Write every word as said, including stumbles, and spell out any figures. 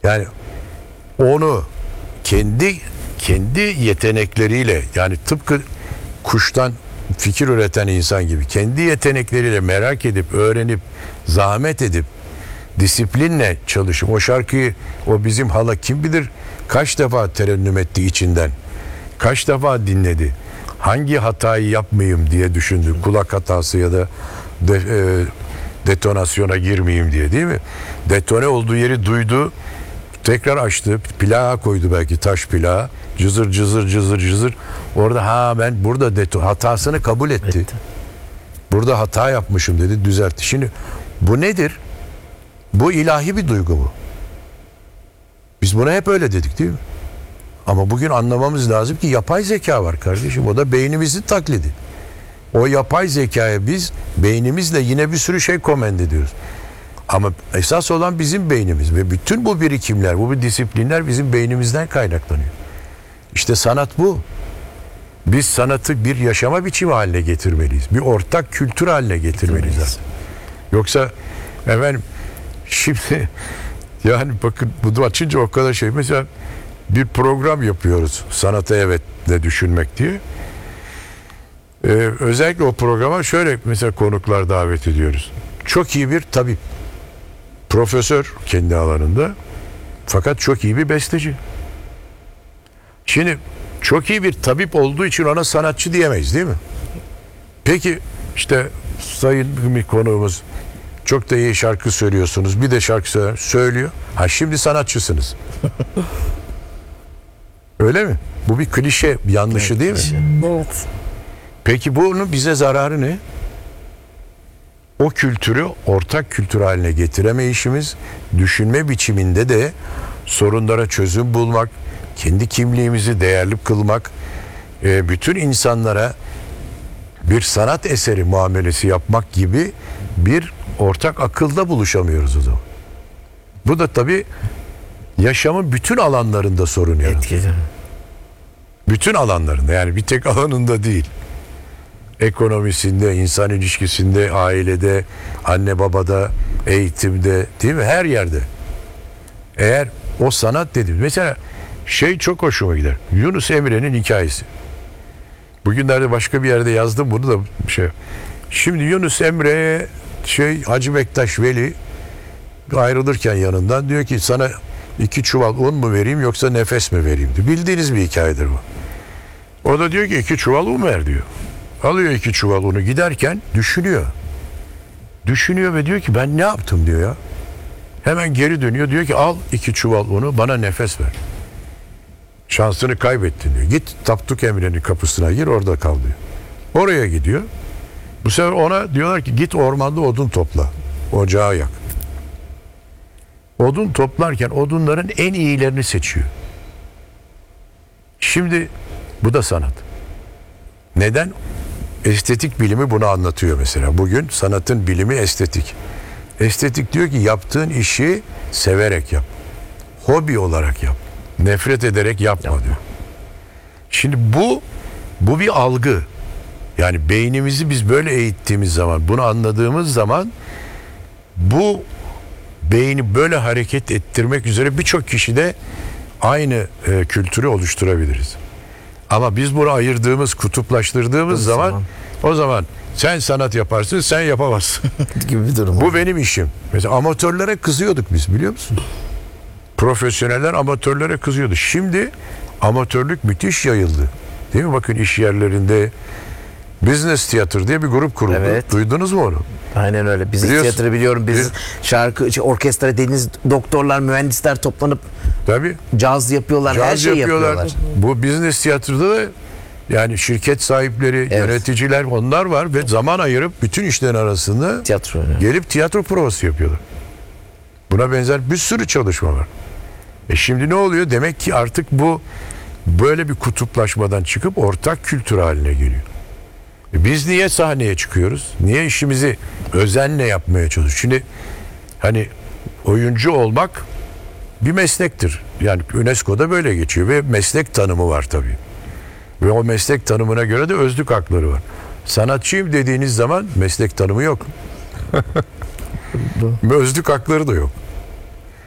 Yani onu kendi kendi yetenekleriyle, yani tıpkı kuştan fikir üreten insan gibi kendi yetenekleriyle merak edip, öğrenip, zahmet edip, disiplinle çalışıp o şarkıyı, o bizim hala kim bilir kaç defa terennüm etti içinden. Kaç defa dinledi. Hangi hatayı yapmayayım diye düşündü. Kulak hatası ya da de, e, detonasyona girmeyeyim diye, değil mi? Detone olduğu yeri duydu. Tekrar açtı. Plağa koydu, belki taş plağa. Cızır cızır cızır cızır. Orada ha ben burada deton hatasını kabul etti. etti. Burada hata yapmışım dedi, düzeltti. Şimdi bu nedir? Bu ilahi bir duygu bu. Biz buna hep öyle dedik, değil mi? Ama bugün anlamamız lazım ki yapay zeka var kardeşim. O da beynimizin taklidi. O yapay zekaya biz beynimizle yine bir sürü şey komend ediyoruz. Ama esas olan bizim beynimiz ve bütün bu birikimler, bu disiplinler bizim beynimizden kaynaklanıyor. İşte sanat bu. Biz sanatı bir yaşama biçimi haline getirmeliyiz. Bir ortak kültür haline getirmeliyiz aslında. Yoksa efendim şimdi yani bakın bunu açınca o kadar şey, mesela bir program yapıyoruz sanata evet ne düşünmek diye. Ee, özellikle o programa şöyle mesela konuklar davet ediyoruz. Çok iyi bir tabip, profesör kendi alanında, fakat çok iyi bir besteci. Şimdi çok iyi bir tabip olduğu için ona sanatçı diyemeyiz, değil mi? Peki işte sayın bir konuğumuz, çok da iyi şarkı söylüyorsunuz, bir de şarkı söyler, söylüyor. Ha şimdi sanatçısınız. Öyle mi? Bu bir klişe yanlışı, evet, değil mi? Evet. Peki bunun bize zararı ne? O kültürü ortak kültür haline getiremeyişimiz, düşünme biçiminde de sorunlara çözüm bulmak, kendi kimliğimizi değerli kılmak, bütün insanlara bir sanat eseri muamelesi yapmak gibi bir ortak akılda buluşamıyoruz o zaman. Bu da tabii yaşamın bütün alanlarında sorun yaratıyor. Bütün alanlarında, yani bir tek alanında değil. Ekonomisinde, insan ilişkisinde, ailede, anne babada, eğitimde, değil mi? Her yerde. Eğer o sanat dediğimiz, mesela şey çok hoşuma gider. Yunus Emre'nin hikayesi. Bugünlerde başka bir yerde yazdım bunu da şey. Şimdi Yunus Emre şey Hacı Bektaş Veli ayrılırken yanından diyor ki sana iki çuval un mu vereyim yoksa nefes mi vereyim diyor. Bildiğiniz bir hikayedir bu. O da diyor ki iki çuval un ver diyor. Alıyor iki çuval unu, giderken düşünüyor. Düşünüyor ve diyor ki ben ne yaptım diyor ya. Hemen geri dönüyor, diyor ki al iki çuval unu, bana nefes ver. Şansını kaybettin diyor. Git Tapduk Emre'nin kapısına gir, orada kal diyor. Oraya gidiyor. Bu sefer ona diyorlar ki git ormanda odun topla. Ocağı yak. Odun toplarken odunların en iyilerini seçiyor. Şimdi bu da sanat. Neden? Estetik bilimi bunu anlatıyor mesela. Bugün sanatın bilimi estetik. Estetik diyor ki yaptığın işi severek yap. Hobi olarak yap. Nefret ederek yapma, yapma diyor. Şimdi bu bu bir algı. Yani beynimizi biz böyle eğittiğimiz zaman, bunu anladığımız zaman bu beyni böyle hareket ettirmek üzere birçok kişide aynı e, kültürü oluşturabiliriz. Ama biz bunu ayırdığımız, kutuplaştırdığımız o zaman, zaman o zaman sen sanat yaparsın, sen yapamazsın gibi bir durum. Bu benim işim. Mesela amatörlere kızıyorduk biz, biliyor musun? Profesyoneller amatörlere kızıyordu. Şimdi amatörlük müthiş yayıldı. Değil mi? Bakın iş yerlerinde Business Theater diye bir grup kuruldu. Evet. Duydunuz mu onu? Aynen öyle. Business Theater'ı biliyorum. Biz şarkı, orkestra dediğiniz doktorlar, mühendisler toplanıp tabii caz yapıyorlar, caz her şeyi yapıyorlar. yapıyorlar. Bu Business Theater'da da yani şirket sahipleri, evet, yöneticiler, onlar var ve zaman ayırıp bütün işlerin arasında tiyatro, yani gelip tiyatro provası yapıyorlar. Buna benzer bir sürü çalışma var. E şimdi ne oluyor? Demek ki artık bu böyle bir kutuplaşmadan çıkıp ortak kültür haline geliyor. E biz niye sahneye çıkıyoruz? Niye işimizi özenle yapmaya çalışıyoruz? Şimdi hani oyuncu olmak bir meslektir. Yani UNESCO'da böyle geçiyor ve meslek tanımı var tabii. Ve o meslek tanımına göre de özlük hakları var. Sanatçıyım dediğiniz zaman meslek tanımı yok. Özlük hakları da yok.